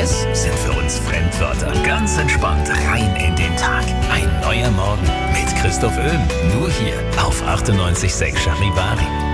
Stress sind für uns Fremdwörter. Ganz entspannt rein in den Tag. Ein neuer Morgen mit Christoph Öhm. Nur hier auf 98,6 Charivari.